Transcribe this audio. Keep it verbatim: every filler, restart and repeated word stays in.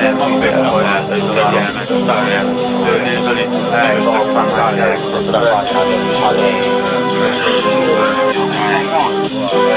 年放北回来，再见，大年，对，年这里，哎，都放假，对，是的，放假，好的。